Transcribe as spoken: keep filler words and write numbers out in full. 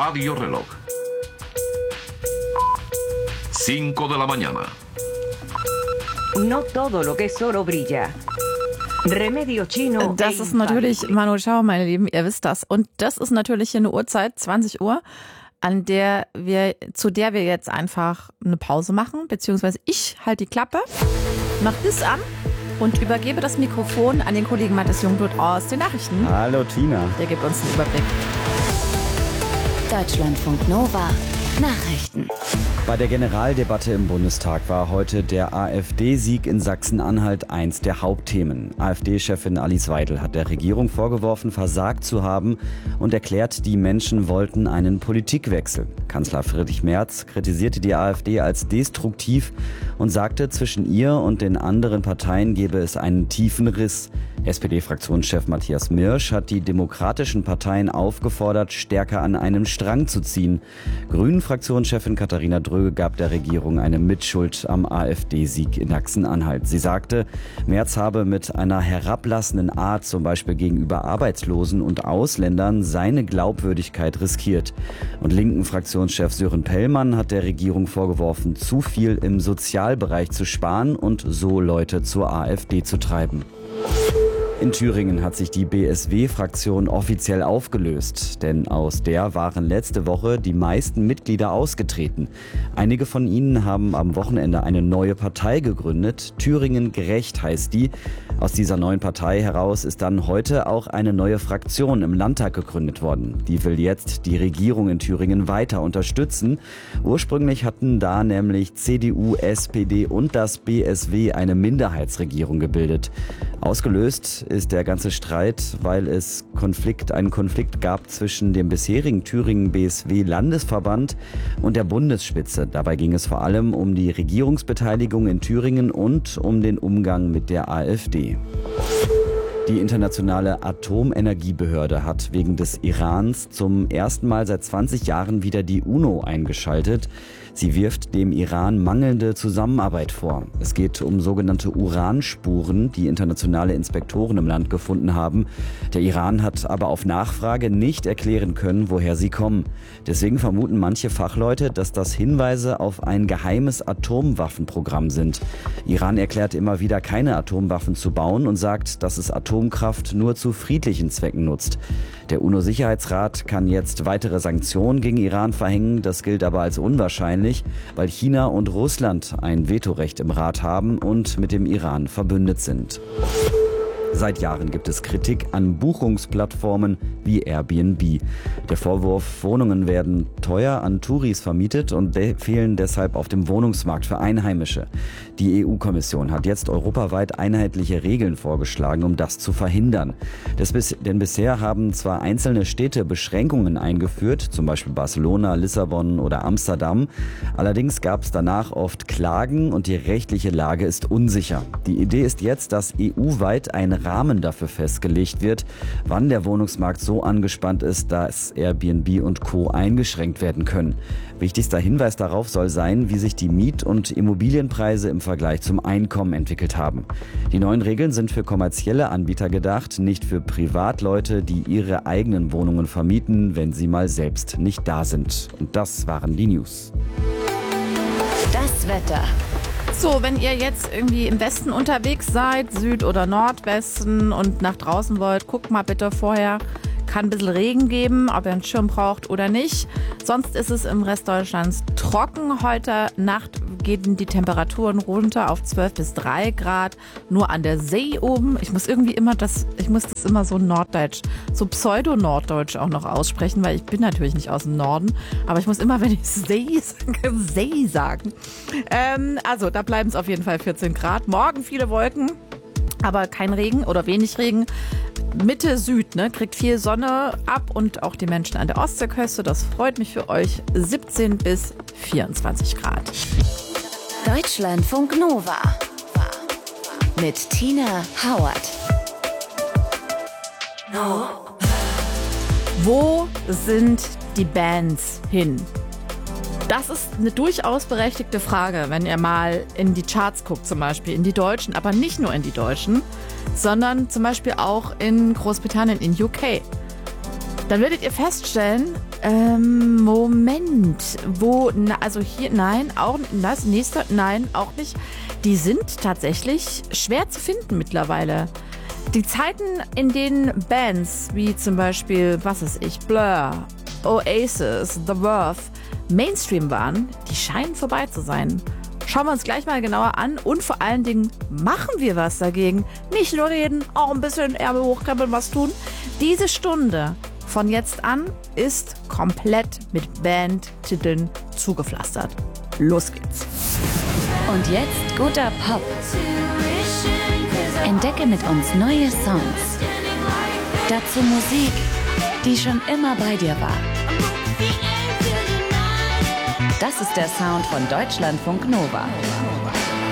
Radio Reloj. cinco de la mañana. No todo lo que es oro brilla. Remedio Chino. Das ist natürlich Manu Chao, meine Lieben, ihr wisst das. Und das ist natürlich hier eine Uhrzeit, zwanzig Uhr, an der wir, zu der wir jetzt einfach eine Pause machen, beziehungsweise ich halte die Klappe, mach das an und übergebe das Mikrofon an den Kollegen Matthias Jungblut aus den Nachrichten. Hallo Tina. Der gibt uns einen Überblick. Deutschlandfunk Nova. Nachrichten. Bei der Generaldebatte im Bundestag war heute der AfD-Sieg in Sachsen-Anhalt eins der Hauptthemen. AfD-Chefin Alice Weidel hat der Regierung vorgeworfen, versagt zu haben und erklärt, die Menschen wollten einen Politikwechsel. Kanzler Friedrich Merz kritisierte die AfD als destruktiv und sagte, zwischen ihr und den anderen Parteien gebe es einen tiefen Riss. S P D-Fraktionschef Matthias Mirsch hat die demokratischen Parteien aufgefordert, stärker an einem Strang zu ziehen. Grünen-Fraktionschefin Katharina Dröge gab der Regierung eine Mitschuld am AfD-Sieg in Sachsen-Anhalt. Sie sagte, Merz habe mit einer herablassenden Art, zum Beispiel gegenüber Arbeitslosen und Ausländern, seine Glaubwürdigkeit riskiert. Und linken Fraktionschef Sören Pellmann hat der Regierung vorgeworfen, zu viel im Sozialbereich zu sparen und so Leute zur AfD zu treiben. In Thüringen hat sich die B S W-Fraktion offiziell aufgelöst, denn aus der waren letzte Woche die meisten Mitglieder ausgetreten. Einige von ihnen haben am Wochenende eine neue Partei gegründet. Thüringen gerecht heißt die. Aus dieser neuen Partei heraus ist dann heute auch eine neue Fraktion im Landtag gegründet worden. Die will jetzt die Regierung in Thüringen weiter unterstützen. Ursprünglich hatten da nämlich C D U, S P D und das B S W eine Minderheitsregierung gebildet. Ausgelöst ist der ganze Streit, weil es Konflikt, einen Konflikt gab zwischen dem bisherigen Thüringen B S W-Landesverband und der Bundesspitze. Dabei ging es vor allem um die Regierungsbeteiligung in Thüringen und um den Umgang mit der AfD. Die internationale Atomenergiebehörde hat wegen des Irans zum ersten Mal seit zwanzig Jahren wieder die UNO eingeschaltet. Sie wirft dem Iran mangelnde Zusammenarbeit vor. Es geht um sogenannte Uranspuren, die internationale Inspektoren im Land gefunden haben. Der Iran hat aber auf Nachfrage nicht erklären können, woher sie kommen. Deswegen vermuten manche Fachleute, dass das Hinweise auf ein geheimes Atomwaffenprogramm sind. Iran erklärt immer wieder, keine Atomwaffen zu bauen und sagt, dass es Atomkraft nur zu friedlichen Zwecken nutzt. Der UNO-Sicherheitsrat kann jetzt weitere Sanktionen gegen Iran verhängen. Das gilt aber als unwahrscheinlich, weil China und Russland ein Vetorecht im Rat haben und mit dem Iran verbündet sind. Seit Jahren gibt es Kritik an Buchungsplattformen wie Airbnb. Der Vorwurf, Wohnungen werden teuer an Touris vermietet und de- fehlen deshalb auf dem Wohnungsmarkt für Einheimische. Die E U-Kommission hat jetzt europaweit einheitliche Regeln vorgeschlagen, um das zu verhindern. Das bis- denn bisher haben zwar einzelne Städte Beschränkungen eingeführt, zum Beispiel Barcelona, Lissabon oder Amsterdam. Allerdings gab es danach oft Klagen und die rechtliche Lage ist unsicher. Die Idee ist jetzt, dass E U-weit ein Rahmen dafür festgelegt wird, wann der Wohnungsmarkt so angespannt ist, dass Airbnb und Co. eingeschränkt werden können. Wichtigster Hinweis darauf soll sein, wie sich die Miet- und Immobilienpreise im Vergleich zum Einkommen entwickelt haben. Die neuen Regeln sind für kommerzielle Anbieter gedacht, nicht für Privatleute, die ihre eigenen Wohnungen vermieten, wenn sie mal selbst nicht da sind. Und das waren die News. Das Wetter. So, wenn ihr jetzt irgendwie im Westen unterwegs seid, Süd- oder Nordwesten und nach draußen wollt, guckt mal bitte vorher. Kann ein bisschen Regen geben, ob ihr einen Schirm braucht oder nicht. Sonst ist es im Rest Deutschlands trocken. Heute Nacht gehen die Temperaturen runter auf zwölf bis drei Grad. Nur an der See oben. Ich muss irgendwie immer das, ich muss das immer so norddeutsch, so pseudo-norddeutsch auch noch aussprechen, weil ich bin natürlich nicht aus dem Norden. Aber ich muss immer, wenn ich See sage, See sagen. Ähm, also da bleiben es auf jeden Fall vierzehn Grad. Morgen viele Wolken, aber kein Regen oder wenig Regen. Mitte Süd, ne, kriegt viel Sonne ab und auch die Menschen an der Ostseeküste. Das freut mich für euch. siebzehn bis vierundzwanzig Grad. Deutschlandfunk Nova. Mit Tina Howard. Wo sind die Bands hin? Das ist eine durchaus berechtigte Frage, wenn ihr mal in die Charts guckt, zum Beispiel in die Deutschen, aber nicht nur in die Deutschen, sondern zum Beispiel auch in Großbritannien, in U K. dann werdet ihr feststellen, ähm, Moment, wo, na, also hier, nein, auch, das nächste, nein, auch nicht. Die sind tatsächlich schwer zu finden mittlerweile. Die Zeiten, in denen Bands wie zum Beispiel, was weiß ich, Blur, Oasis, The Verve Mainstream waren, die scheinen vorbei zu sein. Schauen wir uns gleich mal genauer an und vor allen Dingen machen wir was dagegen. Nicht nur reden, auch ein bisschen Ärmel hochkrempeln, was tun. Diese Stunde von jetzt an ist komplett mit Bandtiteln zugepflastert. Los geht's. Und jetzt guter Pop. Entdecke mit uns neue Songs. Dazu Musik, die schon immer bei dir war. Das ist der Sound von Deutschlandfunk Nova.